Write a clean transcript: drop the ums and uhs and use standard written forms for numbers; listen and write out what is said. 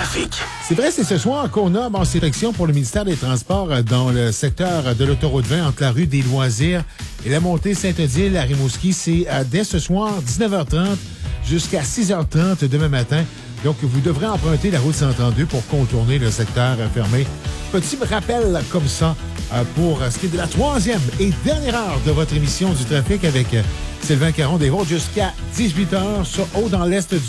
trafic. C'est vrai, c'est ce soir qu'on a en sélection pour le ministère des Transports dans le secteur de l'autoroute 20 entre la rue des Loisirs et la montée Saint-Odile à Rimouski. C'est dès ce soir, 19h30 jusqu'à 6h30 demain matin. Donc, vous devrez emprunter la route 132 pour contourner le secteur fermé. Petit rappel comme ça pour ce qui est de la troisième et dernière heure de votre émission du trafic avec Sylvain Caron des routes jusqu'à 18h sur Haut dans l'Est du